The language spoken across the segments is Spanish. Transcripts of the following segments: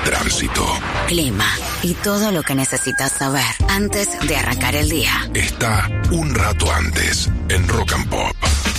Tránsito, clima y todo lo que necesitas saber antes de arrancar el día. está un rato antes en Rock and Pop.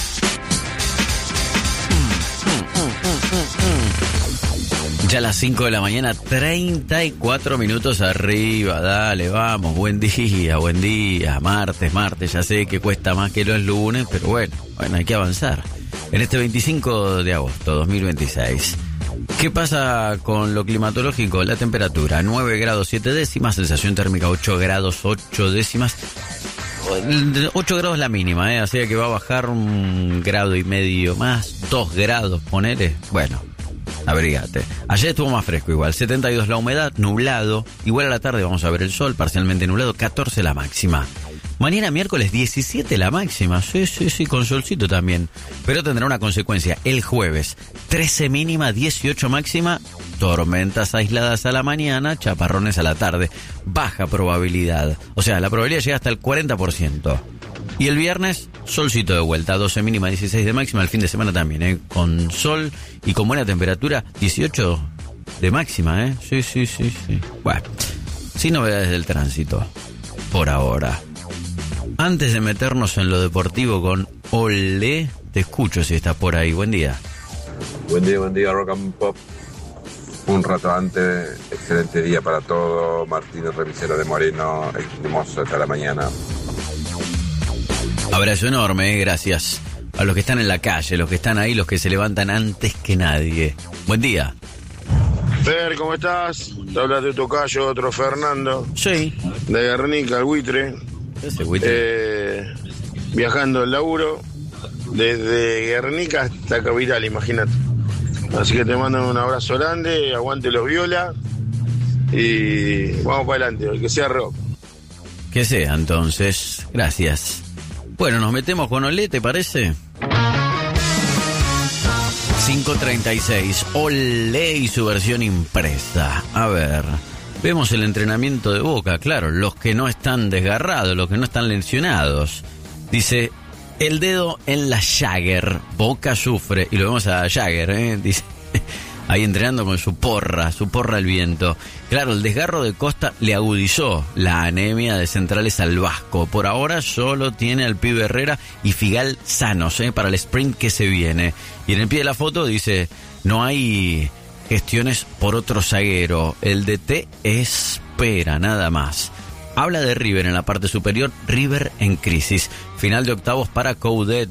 Ya a las 5 de la mañana, 34 minutos arriba. Dale, vamos, buen día. Martes, ya sé que cuesta más que los lunes, pero bueno, hay que avanzar. En este 25 de agosto 2026. ¿Qué pasa con lo climatológico? La temperatura, 9 grados 7 décimas, sensación térmica 8 grados 8 décimas. 8 grados la mínima, así que va a bajar 1,5 grados más, 2 grados, ponele. Bueno, abrigate. Ayer estuvo más fresco igual, 72 la humedad, nublado. Igual a la tarde vamos a ver el sol, parcialmente nublado, 14 la máxima. Mañana miércoles 17 la máxima, sí, con solcito también. Pero tendrá una consecuencia, el jueves 13 mínima, 18 máxima, tormentas aisladas a la mañana, chaparrones a la tarde, baja probabilidad. O sea, la probabilidad llega hasta el 40%. Y el viernes, solcito de vuelta, 12 mínima, 16 de máxima, el fin de semana también, con sol y con buena temperatura, 18 de máxima, Sí. Bueno, sin novedades del tránsito, por ahora. Antes de meternos en lo deportivo con Olé, te escucho si estás por ahí. Buen día. Buen día, Rock and Pop. Un rato antes, excelente día para todos. Martínez, remisero de Moreno, hermoso hasta la mañana. Abrazo enorme, gracias a los que están en la calle, los que están ahí, los que se levantan antes que nadie. Buen día. Fer, ¿cómo estás? Te hablas de tocayo, otro Fernando. Sí. De Guernica, el buitre. Ese buitre. Viajando al laburo desde Guernica hasta Capital, imagínate. Así que te mando un abrazo grande, aguante los viola y vamos para adelante, que sea rock. Que sea entonces, gracias. Bueno, nos metemos con Olé, ¿te parece? 5:36, Olé y su versión impresa. A ver, vemos el entrenamiento de Boca, claro, los que no están desgarrados, los que no están lesionados. Dice, el dedo en la Jagger, Boca sufre, y lo vemos a Jagger, dice, ahí entrenando con su porra al viento. Claro, el desgarro de Costa le agudizó la anemia de centrales al Vasco. Por ahora solo tiene al pibe Herrera y Figal sanos, para el sprint que se viene. Y en el pie de la foto dice, no hay gestiones por otro zaguero. El DT espera, nada más. Habla de River en la parte superior, River en crisis. Final de octavos para Coudet,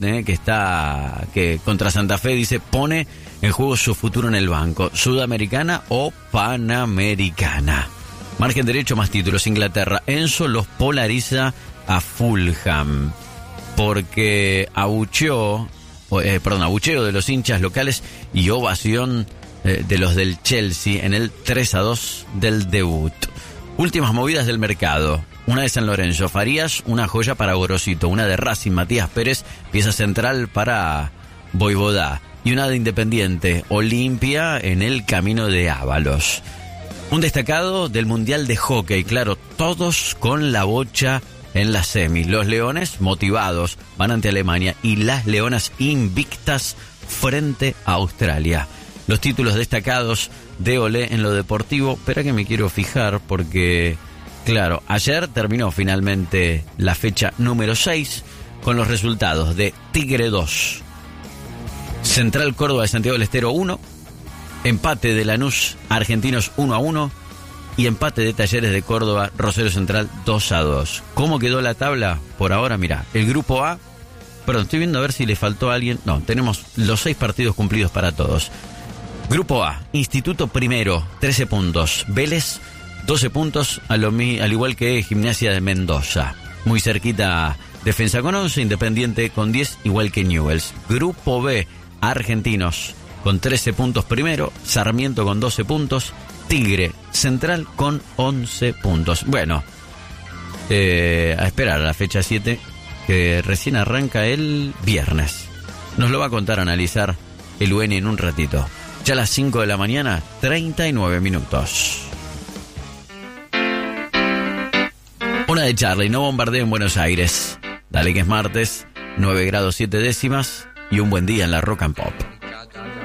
que contra Santa Fe dice, pone en juego su futuro en el banco. Sudamericana o Panamericana. Margen derecho, más títulos. Inglaterra. Enzo los polariza a Fulham. Porque abucheo de los hinchas locales y ovación de los del Chelsea en el 3-2 del debut. Últimas movidas del mercado. Una de San Lorenzo, Farías, una joya para Gorosito. Una de Racing, Matías Pérez, pieza central para Voivodá. Y una de Independiente, Olimpia, en el camino de Ábalos. Un destacado del Mundial de Hockey, claro, todos con la bocha en las semis. Los leones motivados van ante Alemania y las leonas invictas frente a Australia. Los títulos destacados de Olé en lo deportivo. Espera que me quiero fijar porque, claro, ayer terminó finalmente la fecha número 6 con los resultados de Tigre 2, Central Córdoba de Santiago del Estero 1, empate de Lanús Argentinos 1-1 y empate de Talleres de Córdoba Rosario Central 2-2. ¿Cómo quedó la tabla? Por ahora, mirá, el grupo A, perdón, estoy viendo a ver si le faltó a alguien. No, tenemos los 6 partidos cumplidos para todos. Grupo A, Instituto Primero, 13 puntos. Vélez, 12 puntos, al igual que Gimnasia de Mendoza. Muy cerquita, Defensa con 11, Independiente con 10, igual que Newell's. Grupo B, Argentinos con 13 puntos primero, Sarmiento con 12 puntos, Tigre Central con 11 puntos. Bueno, a esperar a la fecha 7, que recién arranca el viernes. Nos lo va a contar, analizar el UN en un ratito. Ya a las 5 de la mañana, 39 minutos. Una de Charlie, no bombardeo en Buenos Aires. Dale que es martes, 9 grados 7 décimas y un buen día en la Rock and Pop.